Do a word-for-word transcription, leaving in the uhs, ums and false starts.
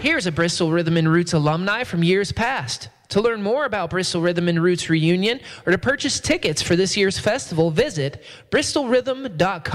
Here's a Bristol Rhythm and Roots alumni from years past. To learn more about Bristol Rhythm and Roots reunion or to purchase tickets for this year's festival, visit bristol rhythm dot com.